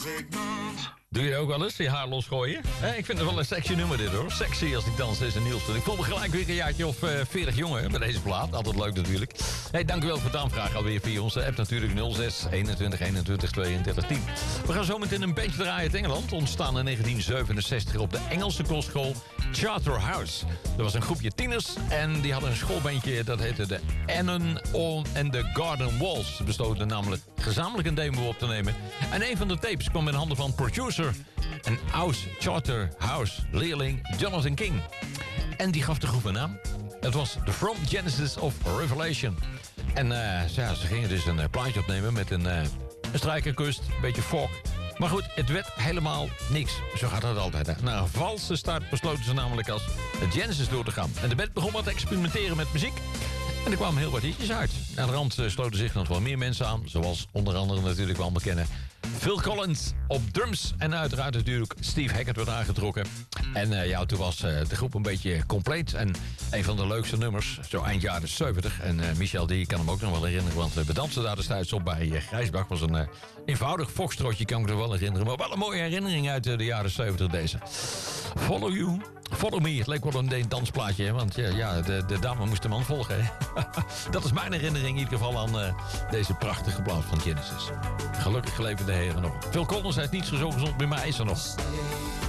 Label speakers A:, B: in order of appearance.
A: zag ik dat.
B: Doe je ook wel eens je haar losgooien? Ik vind het wel een sexy nummer dit hoor. Sexy als ik dans is en Niels. Ik voel me gelijk weer een jaartje of 40 jonger bij deze plaat. Altijd leuk natuurlijk. Hey, dank u wel voor de aanvraag alweer via onze app natuurlijk 06 21 21 32 10. We gaan zo meteen een beetje draaien uit Engeland. Ontstaan in 1967 op de Engelse kostschool Charterhouse. Er was een groepje tieners en die hadden een schoolbandje dat heette de Annon on and the Garden Walls. Ze besloten namelijk gezamenlijk een demo op te nemen. En een van de tapes kwam in handen van producer en oud-Charterhouse leerling Jonathan King. En die gaf de groep een naam. Het was The From Genesis of Revelation. En ja, ze gingen dus een plaatje opnemen met een strijkerkust, een beetje folk. Maar goed, het werd helemaal niks. Zo gaat het altijd. Hè. Na een valse start besloten ze namelijk als Genesis door te gaan. En de band begon wat te experimenteren met muziek. En er kwamen heel wat hitjes uit. Aan de rand sloten zich nog wel meer mensen aan. Zoals onder andere natuurlijk wel bekennen Phil Collins op drums. En uiteraard natuurlijk Steve Hackett werd aangetrokken. En ja, toen was de groep een beetje compleet. En een van de leukste nummers, zo eind jaren 70. En Michel, die kan hem ook nog wel herinneren. Want we dansten daar destijds op bij Grijsbach. Was een eenvoudig foxtrotje, kan ik me wel herinneren. Maar wel een mooie herinnering uit de jaren 70 deze. Follow You. Follow Me, het leek wel een dansplaatje, hè? Want ja, de dame moest de man volgen. Hè? Dat is mijn herinnering in ieder geval aan deze prachtige plaat van Genesis. Gelukkig geleefde de heren nog. Phil Collins heeft niet zo gezond meer, maar hij is er nog.